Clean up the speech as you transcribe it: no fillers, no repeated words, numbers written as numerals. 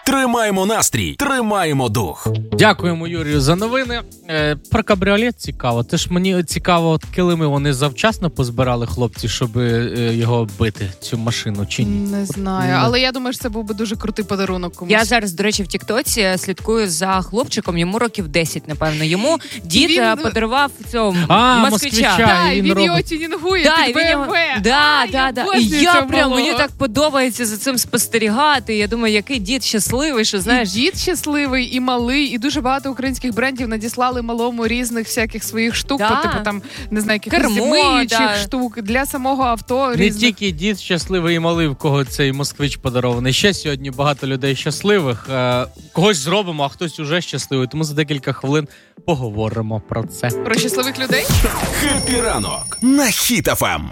Тримаємо настрій, тримаємо дух. Дякуємо Юрію за новини. Про кабріолет цікаво. Теж мені цікаво, от килими вони завчасно позбирали хлопці, щоб його бити, цю машину, чи ні? Не знаю, але я думаю, що це був би дуже крутий подарунок комусь. Я зараз, до речі, в Тіктоці слідкую за хлопчиком, йому років 10, напевно. Йому дід подарував цього москвича. Так, він його тюнінгує під BMW. І я прям, мені так подобається за цим спостерігати. Я думаю, який дід щасливий, що, знаєш... І дід щасливий, і малий, і дуже багато українських брендів надіслали малому різних всяких своїх штук, типу там, не знаю, якихось миючих штук для самого авто. Не тільки дід щасливий і малий, в кого цей москвич подарований. Ще сьогодні багато людей щасливих. Когось зробимо, а хтось уже щасливий. Тому за декілька хвилин поговоримо про це. Про щасливих людей? Хеппі ранок на Хіт FM.